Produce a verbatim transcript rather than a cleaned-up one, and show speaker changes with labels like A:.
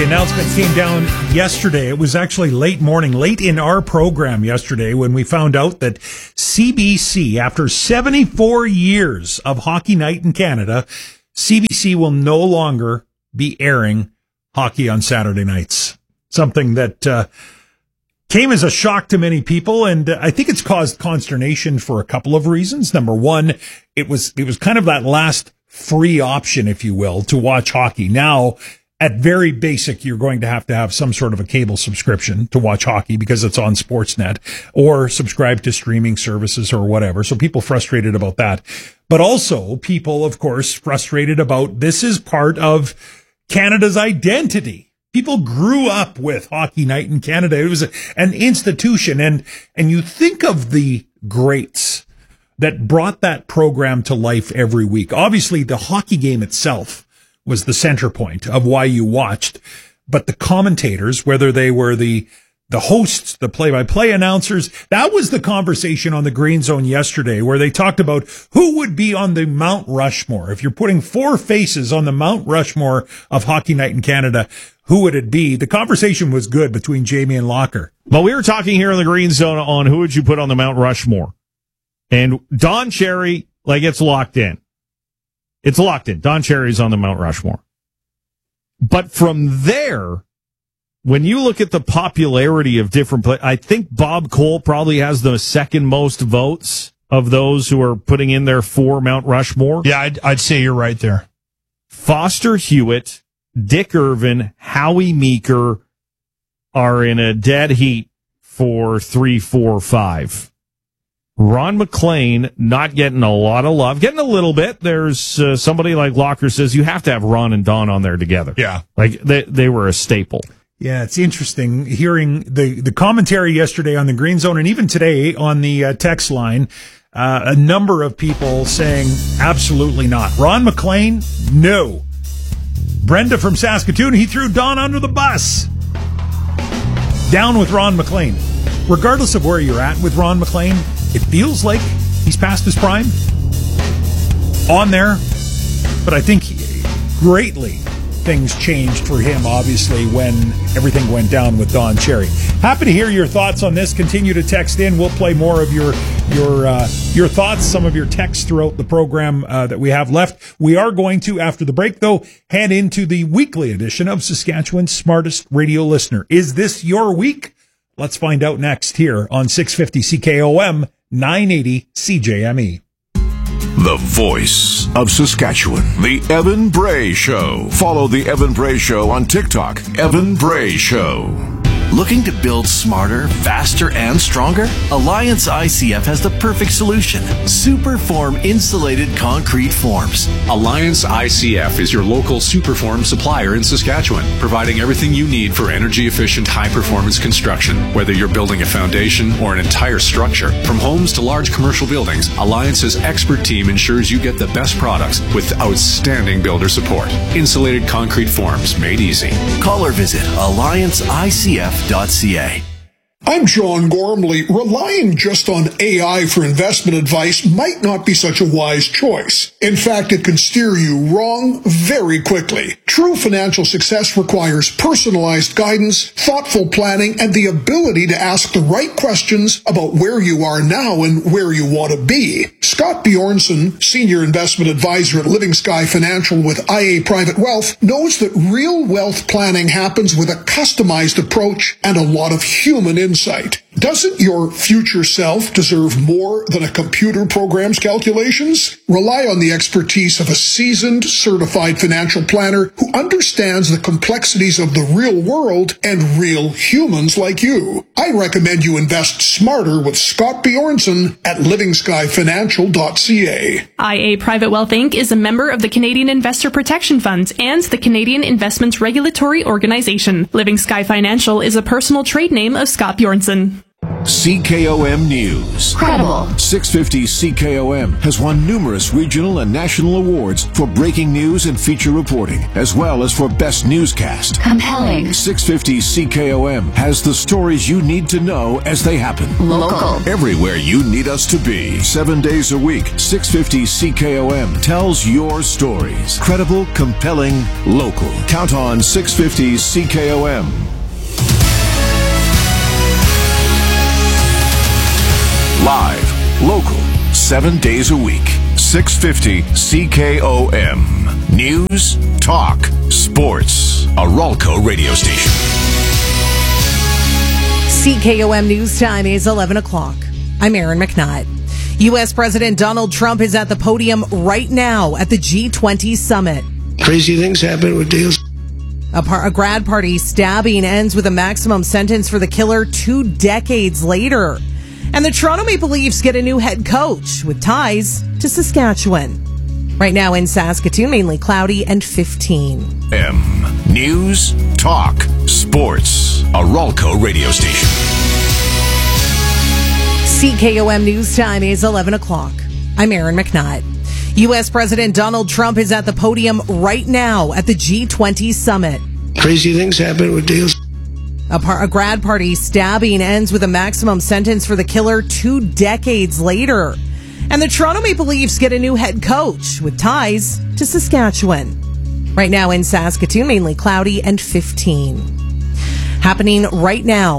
A: The announcement came down yesterday. It was actually late morning, late in our program yesterday when we found out that C B C, after seventy-four years of Hockey Night in Canada, C B C will no longer be airing hockey on Saturday nights. Something that uh, came as a shock to many people, and uh, I think it's caused consternation for a couple of reasons. Number one, it was it was kind of that last free option, if you will, to watch hockey. Now, at very basic, you're going to have to have some sort of a cable subscription to watch hockey because it's on Sportsnet, or subscribe to streaming services or whatever. So people frustrated about that. But also people, of course, frustrated about this is part of Canada's identity. People grew up with Hockey Night in Canada. It was a, an institution. And, and you think of the greats that brought that program to life every week. Obviously, the hockey game itself was the center point of why you watched. But the commentators, whether they were the the hosts, the play-by-play announcers, that was the conversation on the Green Zone yesterday, where they talked about who would be on the Mount Rushmore. If you're putting four faces on the Mount Rushmore of Hockey Night in Canada, who would it be? The conversation was good between Jamie and Locker.
B: Well, we were talking here in the Green Zone on who would you put on the Mount Rushmore. And Don Cherry, like, it's locked in. It's locked in. Don Cherry's on the Mount Rushmore. But from there, when you look at the popularity of different players, I think Bob Cole probably has the second most votes of those who are putting in their four Mount Rushmore.
C: Yeah, I'd, I'd say you're right there.
B: Foster Hewitt, Dick Irvin, Howie Meeker are in a dead heat for three, four, five. Ron McLean not getting a lot of love, getting a little bit. There's uh, somebody like Locker says you have to have Ron and Don on there together.
C: Yeah.
B: Like they they were a staple.
A: Yeah, it's interesting hearing the, the commentary yesterday on the Green Zone and even today on the uh, text line. Uh, a number of people saying absolutely not. Ron McLean, no. Brenda from Saskatoon, he threw Don under the bus. Down with Ron McLean. Regardless of where you're at with Ron McLean, it feels like he's past his prime. On there. But I think greatly things changed for him, obviously, when everything went down with Don Cherry. Happy to hear your thoughts on this. Continue to text in. We'll play more of your your uh, your thoughts, some of your texts throughout the program uh, that we have left. We are going to, after the break, though, head into the weekly edition of Saskatchewan's Smartest Radio Listener. Is this your week? Let's find out next here on six fifty C K O M, nine eighty C J M E.
D: The voice of Saskatchewan, The Evan Bray Show. Follow The Evan Bray Show on TikTok, Evan Bray Show.
E: Looking to build smarter, faster, and stronger? Alliance I C F has the perfect solution. Superform insulated concrete forms.
F: Alliance I C F is your local Superform supplier in Saskatchewan, providing everything you need for energy-efficient, high-performance construction. Whether you're building a foundation or an entire structure, from homes to large commercial buildings, Alliance's expert team ensures you get the best products with outstanding builder support. Insulated concrete forms made easy.
E: Call or visit alliance I C F dot C A.
G: I'm John Gormley. Relying just on A I for investment advice might not be such a wise choice. In fact, it can steer you wrong very quickly. True financial success requires personalized guidance, thoughtful planning, and the ability to ask the right questions about where you are now and where you want to be. Scott Bjornson, Senior Investment Advisor at Living Sky Financial with I A Private Wealth, knows that real wealth planning happens with a customized approach and a lot of human insight. Doesn't your future self deserve more than a computer program's calculations? Rely on the expertise of a seasoned, certified financial planner who understands the complexities of the real world and real humans like you. I recommend you invest smarter with Scott Bjornson at living sky financial dot c a.
H: I A Private Wealth Incorporated is a member of the Canadian Investor Protection Fund and the Canadian Investments Regulatory Organization. Living Sky Financial is a personal trade name of Scott Bjornson.
D: C K O M News.
C: Credible.
D: six fifty C K O M has won numerous regional and national awards for breaking news and feature reporting, as well as for best newscast.
C: Compelling.
D: six fifty C K O M has the stories you need to know as they happen.
C: Local.
D: Everywhere you need us to be. Seven days a week, six fifty C K O M tells your stories. Credible, compelling, local. Count on six fifty C K O M. Live, local, seven days a week. six fifty C K O M. News, talk, sports. A Ralco radio station.
I: C K O M News Time is eleven o'clock. I'm Aaron McNutt. U S President Donald Trump is at the podium right now at the G twenty summit.
J: Crazy things happen with deals.
I: A, par- a grad party stabbing ends with a maximum sentence for the killer two decades later. And the Toronto Maple Leafs get a new head coach with ties to Saskatchewan. Right now in Saskatoon, mainly cloudy and fifteen.
D: M. News, talk, sports. A Ralco radio station.
I: C K O M News Time is eleven o'clock. I'm Aaron McNutt. U S President Donald Trump is at the podium right now at the G twenty summit.
J: Crazy things happen with deals.
I: A, par- a grad party stabbing ends with a maximum sentence for the killer two decades later. And the Toronto Maple Leafs get a new head coach with ties to Saskatchewan. Right now in Saskatoon, mainly cloudy and fifteen. Happening right now